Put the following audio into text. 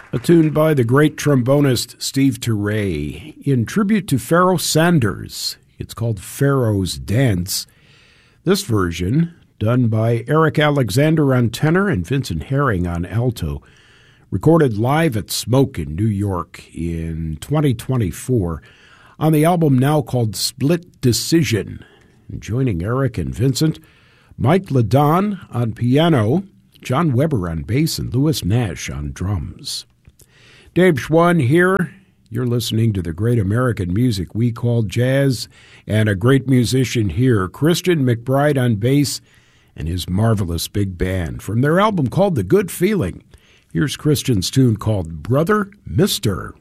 A tune by the great trombonist Steve Turre in tribute to Pharoah Sanders. It's called Pharaoh's Dance. This version, done by Eric Alexander on tenor and Vincent Herring on alto, recorded live at Smoke in New York in 2024 on the album now called Split Decision. And joining Eric and Vincent, Mike Ladon on piano, John Weber on bass, and Louis Nash on drums. Dave Schwann here. You're listening to the great American music we call jazz, and a great musician here, Christian McBride on bass, and his marvelous big band from their album called The Good Feeling. Here's Christian's tune called Brother Mister.